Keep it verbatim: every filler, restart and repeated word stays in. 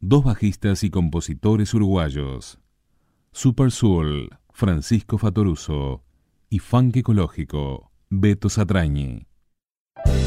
dos bajistas y compositores uruguayos. Super Soul, Francisco Fattoruso, y Funk Ecológico, Beto Satrañi.